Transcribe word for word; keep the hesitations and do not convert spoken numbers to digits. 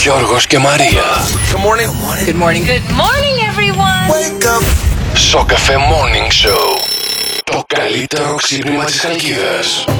Γιώργος και Μαρία. Good morning. Good morning. Good morning, everyone. Wake up. Σοκαφέ Morning Show. Το καλύτερο ξύπνημα της Χαλκίδας.